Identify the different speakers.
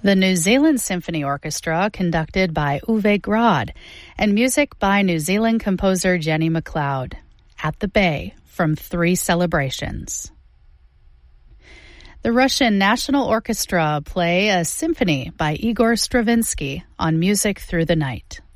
Speaker 1: The New Zealand Symphony Orchestra, conducted by Uwe Grad, and music by New Zealand composer Jenny McLeod. At the Bay, from 3 Celebrations. The Russian National Orchestra play a symphony by Igor Stravinsky on Music Through the Night.